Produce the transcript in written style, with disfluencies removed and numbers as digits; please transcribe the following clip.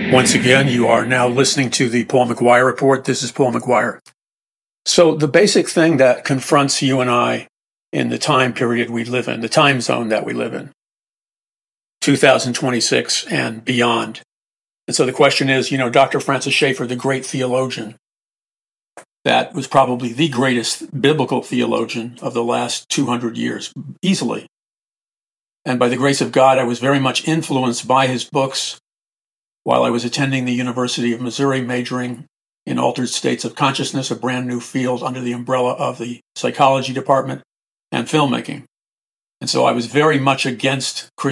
Once again, you are now listening to the Paul McGuire Report. This is Paul McGuire. So the basic thing that confronts you and I in the time period we live in, the time zone that we live in, 2026 and beyond. And so the question is, Dr. Francis Schaeffer, the great theologian, that was probably the greatest biblical theologian of the last 200 years, easily. And by the grace of God, I was very much influenced by his books while I was attending the University of Missouri, majoring in altered states of consciousness, a brand new field under the umbrella of the psychology department, and filmmaking. And so I was very much against